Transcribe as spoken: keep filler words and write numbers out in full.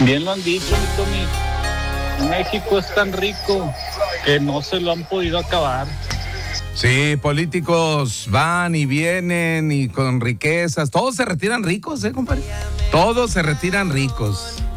Bien lo han dicho, mi Tony. México es tan rico que no se lo han podido acabar. Sí, políticos van y vienen y con riquezas. Todos se retiran ricos, ¿eh, compadre? Todos se retiran ricos.